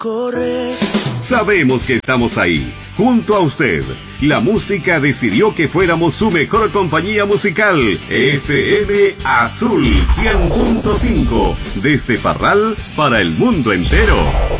Corre. Sabemos que estamos ahí, junto a usted. La música decidió que fuéramos su mejor compañía musical. FM Azul 100.5. Desde Parral para el mundo entero.